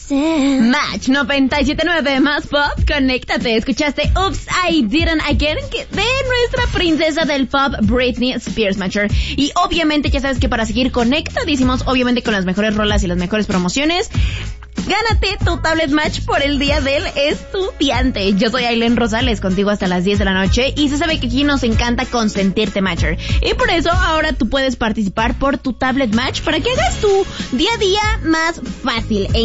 Match 97.9 más pop, conéctate. Escuchaste Oops, I Didn't Again de nuestra princesa del pop, Britney Spears, Matcher. Y obviamente ya sabes que para seguir conectadísimos, obviamente con las mejores rolas y las mejores promociones, gánate tu tablet Match por el Día del Estudiante. Yo soy Aileen Rosales, contigo hasta las 10 de la noche, y se sabe que aquí nos encanta consentirte, Matcher. Y por eso ahora tú puedes participar por tu tablet Match para que hagas tu día a día más fácil.